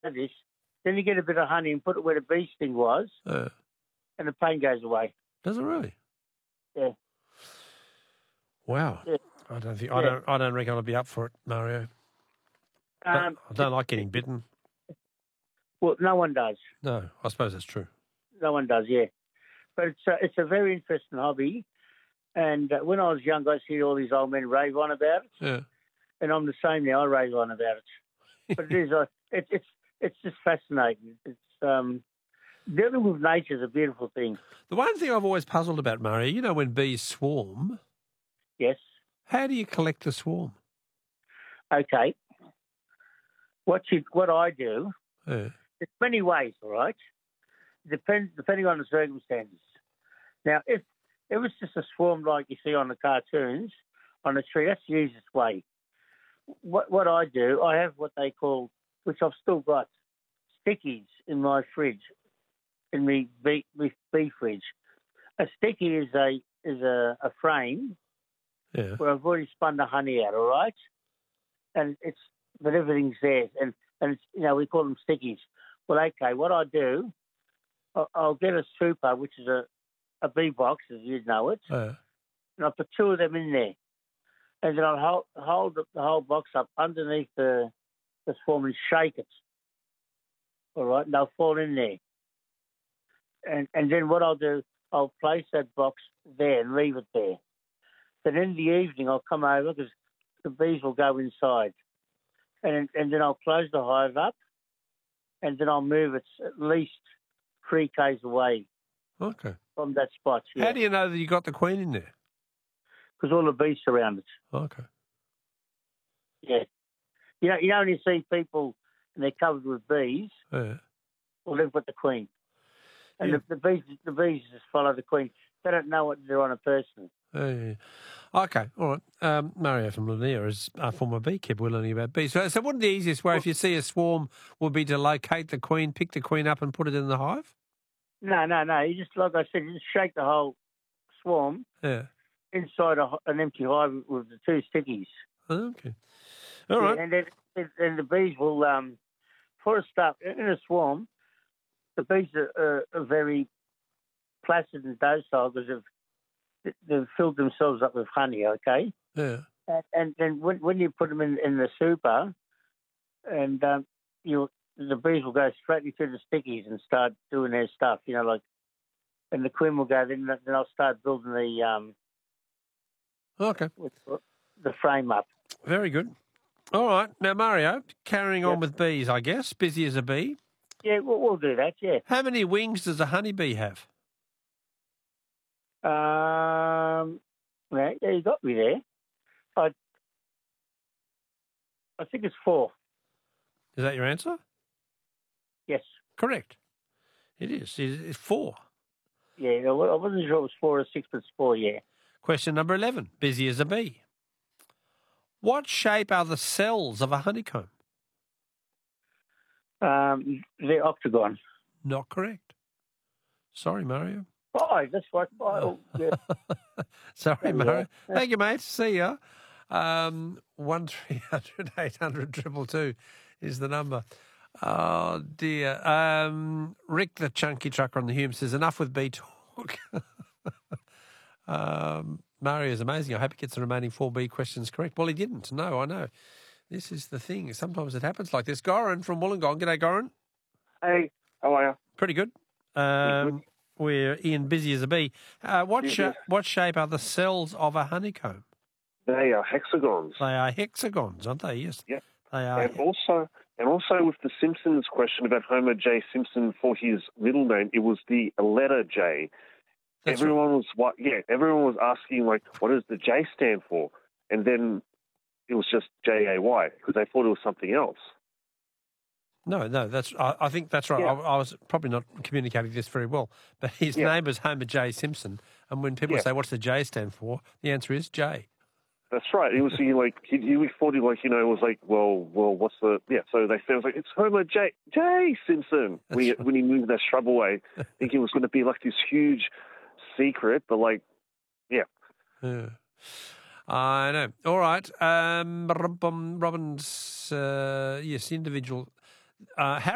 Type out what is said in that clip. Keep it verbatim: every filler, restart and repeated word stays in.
this. Then you get a bit of honey and put it where the bee sting was, Uh, and the pain goes away. does it really? Yeah. Wow. Yeah. I don't think I Yeah. don't I don't reckon I'll be up for it, Mario. Um, I don't like getting bitten. well, no one does. No, I suppose that's true. No one does, yeah. But it's a, it's a very interesting hobby. And uh, when I was young, I used to hear all these old men rave on about it. Yeah. And I'm the same now. I rave on about it. But it is, uh, it, it's it's just fascinating. It's um, dealing with nature is a beautiful thing. The one thing I've always puzzled about, Mario, you know, when bees swarm, Yes. how do you collect the swarm? Okay. What you what I do, Yeah. there's many ways, all right? Depends depending on the circumstances. Now, if it was just a swarm like you see on the cartoons on a tree, that's the easiest way. What what I do, I have what they call, which I've still got, stickies in my fridge, in my bee, my bee fridge. A sticky is a is a, a frame Yeah. where I've already spun the honey out, all right? And it's but everything's there, and and it's, you know, we call them stickies. Well, okay, what I do, I'll, I'll get a super, which is a a bee box, as you know it, Uh, and I'll put two of them in there, and then I'll hold, hold the the whole box up underneath the the swarm and shake it. All right, and they'll fall in there, and and then what I'll do, I'll place that box there and leave it there. Then in the evening, I'll come over because the bees will go inside, and and then I'll close the hive up, and then I'll move it at least three k's away okay. from that spot. How Yeah, do you know that you got the queen in there? because all the bees surround it. Okay. Yeah, you know, you know when you see people and they're covered with bees, Yeah. well, they've got the queen, and Yeah. the, the bees the bees just follow the queen. They don't know what they're on a person. Yeah, yeah, yeah. Okay, all right. Um, Mario from Lanier is a former beekeeper. We're learning about bees. So, so wouldn't the easiest way, if you see a swarm, would be to locate the queen, pick the queen up and put it in the hive? No, no, no. You just, like I said, you just shake the whole swarm Yeah. inside a, an empty hive with the two stickies. Okay. All right. Yeah, and then and the bees will, um, for a start, in a swarm, the bees are, are, are very placid and docile because they've, they've filled themselves up with honey, okay? Yeah. And, and then when, when you put them in, in the super, and um, you the bees will go straight into the stickies and start doing their stuff, you know, like, and the queen will go, then, then I'll start building the um, Okay. the frame up. Very good. All right. Now, Mario, carrying on Yep. with bees, I guess. Busy as a bee. Yeah, we'll, we'll do that, yeah. How many wings does a honeybee have? Um, yeah, yeah, you got me there. I, I think it's four. Is that your answer? Yes. Correct. It is. It's four. Yeah, I wasn't sure it was four or six, but it's four, yeah. Question number eleven. Busy as a bee. What shape are the cells of a honeycomb? Um, they're octagon. Not correct. Sorry, Mario. Five, that's right. Five. Oh, yeah. Sorry, Yeah. Mario. Thank you, mate. See ya. Um, one three hundred eight hundred triple two is the number. Oh dear. Um, Rick, the chunky trucker on the Hume, says enough with bee talk. um, Mario is amazing. I hope he gets the remaining four B questions correct. Well, he didn't. No, I know. This is the thing. Sometimes it happens like this. Goran from Wollongong. G'day, Goran. Hey, how are you? Pretty good. Um, we're Ian, busy as a bee. Uh, what, Yeah, sh- yeah. what shape are the cells of a honeycomb? They are hexagons. They are hexagons, aren't they? Yes. Yep. They are. And also, and also with the Simpsons question about Homer J. Simpson for his middle name, it was the letter J. That's everyone was what? Yeah, everyone was asking like, what does the J stand for? And then it was just J A Y because they thought it was something else. No, no, that's. I, I think that's right. Yeah. I, I was probably not communicating this very well, but his Yeah. name was Homer J. Simpson, and when people Yeah. say, "What's the J stand for?" the answer is J. That's right. It was he like he, he thought he like you know it was like well well what's the yeah so they said it was like it's Homer J J Simpson when he, That's right. when he moved that shrub away, thinking it was going to be like this huge secret, but like yeah. Yeah. I know. All right. Um, Robin's, uh, yes, individual. Uh, Harry